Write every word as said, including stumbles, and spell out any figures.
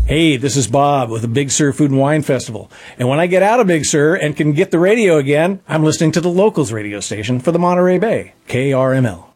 Hey, this is Bob with the Big Sur Food and Wine Festival. And when I get out of Big Sur and can get the radio again, I'm listening to the Locals radio station for the Monterey Bay, K R M L.